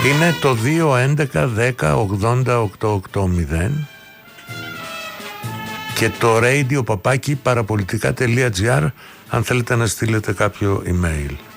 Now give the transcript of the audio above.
Είναι το 211-10-80-880 και το radio papaki parapolitica.gr αν θέλετε να στείλετε κάποιο email.